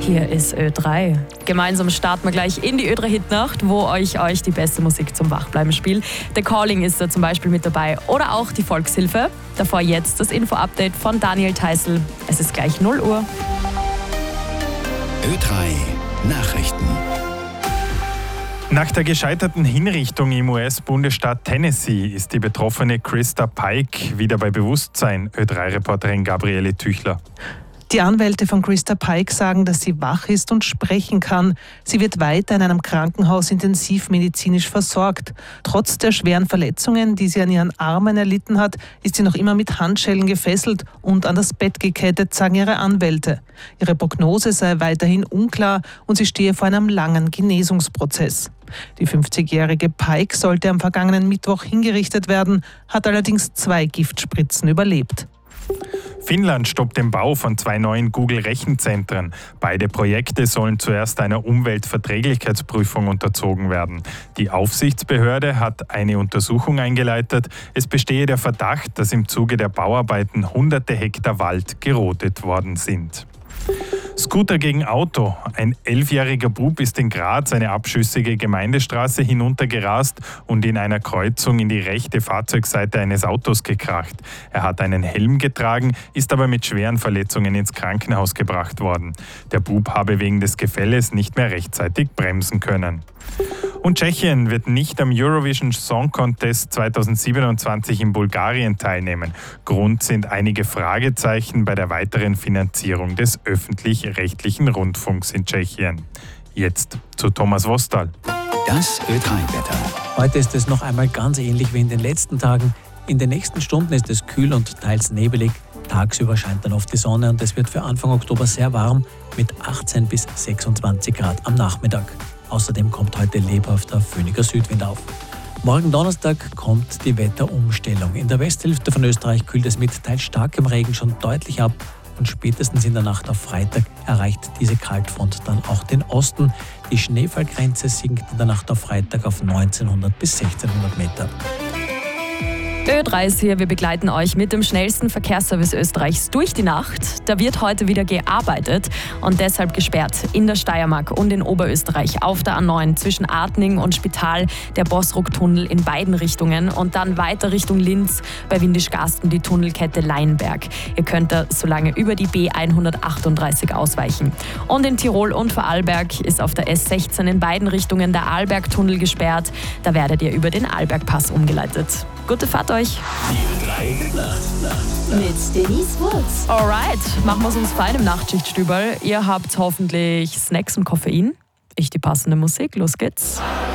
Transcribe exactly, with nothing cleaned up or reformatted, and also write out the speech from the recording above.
Hier ist Ö drei. Gemeinsam starten wir gleich in die Ö drei Hitnacht, wo ich euch die beste Musik zum Wachbleiben spiele. The Calling ist da zum Beispiel mit dabei oder auch die Volkshilfe. Davor jetzt das Info-Update von Daniel Theißl. Es ist gleich null Uhr. Ö drei Nachrichten. Nach der gescheiterten Hinrichtung im U S-Bundesstaat Tennessee ist die betroffene Krista Pike wieder bei Bewusstsein, Ö drei Reporterin Gabriele Tüchler. Die Anwälte von Krista Pike sagen, dass sie wach ist und sprechen kann. Sie wird weiter in einem Krankenhaus intensivmedizinisch versorgt. Trotz der schweren Verletzungen, die sie an ihren Armen erlitten hat, ist sie noch immer mit Handschellen gefesselt und an das Bett gekettet, sagen ihre Anwälte. Ihre Prognose sei weiterhin unklar und sie stehe vor einem langen Genesungsprozess. Die fünfzigjährige Pike sollte am vergangenen Mittwoch hingerichtet werden, hat allerdings zwei Giftspritzen überlebt. Finnland stoppt den Bau von zwei neuen Google-Rechenzentren. Beide Projekte sollen zuerst einer Umweltverträglichkeitsprüfung unterzogen werden. Die Aufsichtsbehörde hat eine Untersuchung eingeleitet. Es bestehe der Verdacht, dass im Zuge der Bauarbeiten hunderte Hektar Wald gerodet worden sind. Scooter gegen Auto. Ein elfjähriger Bub ist in Graz eine abschüssige Gemeindestraße hinuntergerast und in einer Kreuzung in die rechte Fahrzeugseite eines Autos gekracht. Er hat einen Helm getragen, ist aber mit schweren Verletzungen ins Krankenhaus gebracht worden. Der Bub habe wegen des Gefälles nicht mehr rechtzeitig bremsen können. Und Tschechien wird nicht am Eurovision Song Contest zweitausendsiebenundzwanzig in Bulgarien teilnehmen. Grund sind einige Fragezeichen bei der weiteren Finanzierung des öffentlich-rechtlichen Rundfunks in Tschechien. Jetzt zu Thomas Wostal. Das Ö drei Wetter. Heute ist es noch einmal ganz ähnlich wie in den letzten Tagen. In den nächsten Stunden ist es kühl und teils nebelig. Tagsüber scheint dann oft die Sonne und es wird für Anfang Oktober sehr warm mit achtzehn bis sechsundzwanzig Grad am Nachmittag. Außerdem kommt heute lebhafter, föhniger Südwind auf. Morgen Donnerstag kommt die Wetterumstellung. In der Westhälfte von Österreich kühlt es mit teils starkem Regen schon deutlich ab und spätestens in der Nacht auf Freitag erreicht diese Kaltfront dann auch den Osten. Die Schneefallgrenze sinkt in der Nacht auf Freitag auf neunzehnhundert bis sechzehnhundert Meter. Ö drei ist hier, wir begleiten euch mit dem schnellsten Verkehrsservice Österreichs durch die Nacht. Da wird heute wieder gearbeitet und deshalb gesperrt in der Steiermark und in Oberösterreich auf der A neun zwischen Artning und Spital der Bossruck-Tunnel in beiden Richtungen und dann weiter Richtung Linz bei Windischgarsten die Tunnelkette Leinberg. Ihr könnt da so lange über die B hundertachtunddreißig ausweichen. Und in Tirol und Vorarlberg ist auf der S sechzehn in beiden Richtungen der Arlberg-Tunnel gesperrt. Da werdet ihr über den Arlbergpass umgeleitet. Gute Fahrt euch! Mit Denise Woods. Alright, machen wir es uns fein im Nachtschichtstübel. Ihr habt hoffentlich Snacks und Koffein. Ich die passende Musik. Los geht's.